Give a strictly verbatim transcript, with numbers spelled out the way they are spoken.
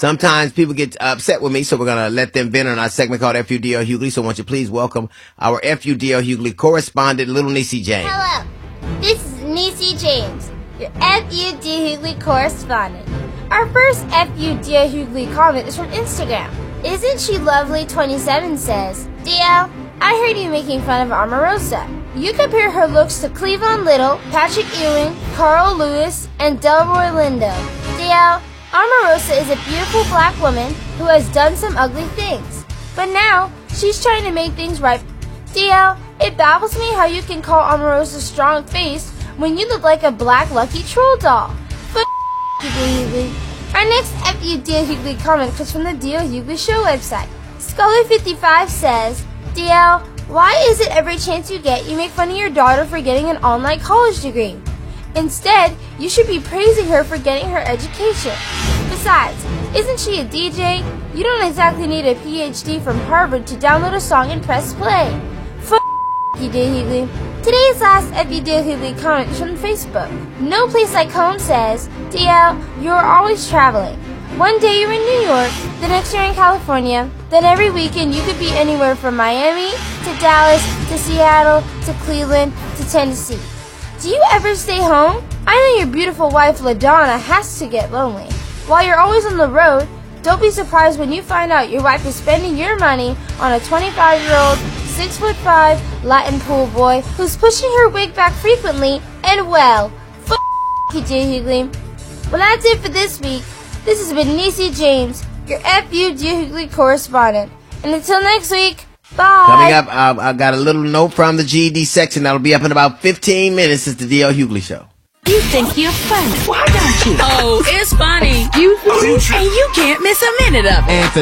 Sometimes people get upset with me, so we're going to let them vent on our segment called F U D L Hughley. So won't you please welcome our F U D L Hughley correspondent, Little Niecy James. Hello, this is Niecy James, your F U D Hughley correspondent. Our first F U D L Hughley comment is from Instagram. Isn't She Lovely twenty-seven says, D L, I heard you making fun of Omarosa. You compare her looks to Cleavon Little, Patrick Ewing, Carl Lewis, and Delroy Lindo. D L, Omarosa is a beautiful black woman who has done some ugly things, but now she's trying to make things right. D L, it baffles me how you can call Omarosa strong face when you look like a black Lucky Troll doll. But Hughley. Our next F U D L Hughley comment comes from the D L Hughley Show website. Scholar fifty-five says, D L, why is it every chance you get you make fun of your daughter for getting an all-night college degree? Instead, you should be praising her for getting her education. Besides, isn't she a D J? You don't exactly need a P H D from Harvard to download a song and press play. F*** you, D L Hughley. Today's last F U D L Hughley comment is from Facebook. No Place Like Home says, D L, you are always traveling. One day you're in New York, the next you're in California, then every weekend you could be anywhere from Miami to Dallas to Seattle to Cleveland to Tennessee. Do you ever stay home? I know your beautiful wife LaDonna has to get lonely. While you're always on the road, don't be surprised when you find out your wife is spending your money on a twenty-five-year-old, six foot five Latin pool boy who's pushing her wig back frequently and, well, f*** you, J. Hughley. Well, that's it for this week. This has been Niecy James, your F U D L Hughley correspondent. And until next week, bye. Coming up, uh, I got a little note from the G E D section that'll be up in about fifteen minutes. It's the D L Hughley Show. You think you're funny. Why don't you? Oh, it's funny. You and you can't miss a minute of it. And